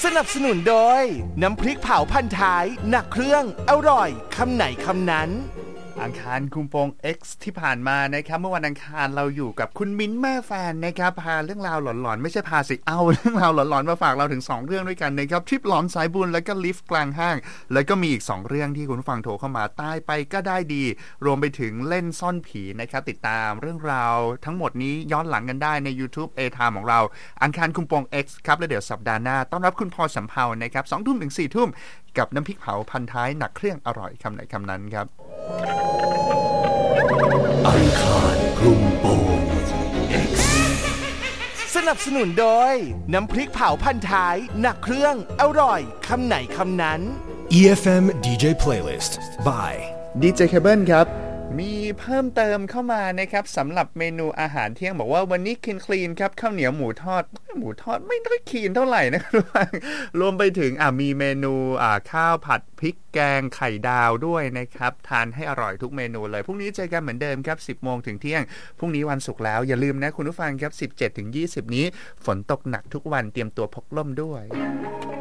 สนับสนุนโดยน้ำพริกเผาพันท้ายหนักเครื่องอร่อยคำไหนคำนั้นอังคารคุมโปง X ที่ผ่านมานะครับเมื่อวันอังคารเราอยู่กับคุณมิ้นแม่แฟนนะครับพาเรื่องราวหลอนๆไม่ใช่พาสิเอาเรื่องราวหลอนๆมาฝากเราถึง2เรื่องด้วยกันนะครับทริปหลอนสายบุญแล้วก็ลิฟต์กลางห้างแล้วก็มีอีก2เรื่องที่คุณผู้ฟังโทรเข้ามาใต้ไปก็ได้ดีรวมไปถึงเล่นซ่อนผีนะครับติดตามเรื่องราวทั้งหมดนี้ย้อนหลังกันได้ใน YouTube A Time ของเราอังคารคุมโปง X ครับแล้วเดี๋ยวสัปดาห์หน้าต้อนรับคุณพอสำเภานะครับ 20:00 ถึง 4:00 กับน้ำพริกเผาพันท้ายหนักเครื่องอร่อยคำไหนคำนั้นครับอังคารคลุมโปง X สนับสนุนโดยน้ำพริกเผาพันท้ายหนักเครื่องอร่อยคำไหนคำนั้น EFM DJ Playlist by DJ Cable ครับมีเพิ่มเติมเข้ามานะครับสำหรับเมนูอาหารเที่ยงบอกว่าวันนี้คลีนครับข้าวเหนียวหมูทอดไม่ได้คลีนเท่าไหร่นะครับรวมไปถึงมีเมนูข้าวผัดพริกแกงไข่ดาวด้วยนะครับทานให้อร่อยทุกเมนูเลยพรุ่งนี้เจอกันเหมือนเดิมครับ 10:00 นถึงเที่ยงพรุ่งนี้วันศุกร์แล้วอย่าลืมนะคุณผู้ฟังครับ 17 ถึง 20 นี้ฝนตกหนักทุกวันเตรียมตัวพกร่มด้วย